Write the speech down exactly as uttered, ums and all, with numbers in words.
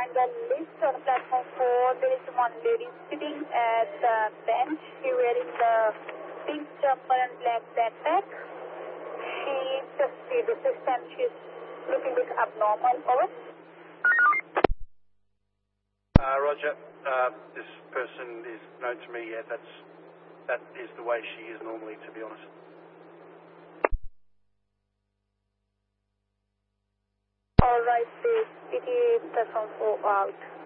find the list on platform four. There is one lady sitting at the bench. She wearing the pink jumper and black backpack. She just see the system. She's looking a bit abnormal. Over. Uh, Roger. Uh, this person is known to me. Yeah, that's that is the way she is normally, to be honest. All right, please. It is platform four out.